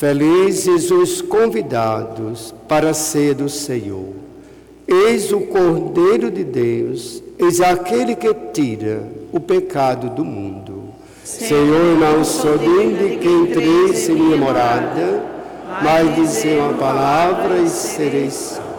Felizes os convidados para a ceia do Senhor. Eis o Cordeiro de Deus, eis aquele que tira o pecado do mundo. Senhor, não sou digno de que entreis em minha morada, mas dizei uma palavra e serei salvo.